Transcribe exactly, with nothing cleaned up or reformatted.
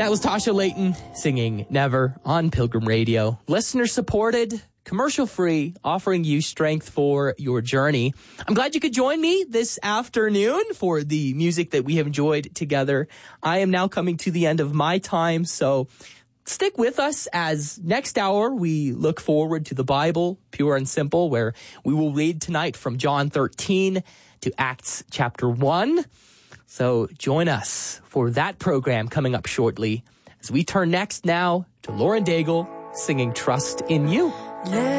That was Tasha Layton singing Never on Pilgrim Radio. Listener supported, commercial free, offering you strength for your journey. I'm glad you could join me this afternoon for the music that we have enjoyed together. I am now coming to the end of my time, so stick with us as next hour we look forward to the Bible, pure and simple, where we will read tonight from John thirteen to Acts chapter one. So join us for that program coming up shortly as we turn next now to Lauren Daigle singing Trust in You.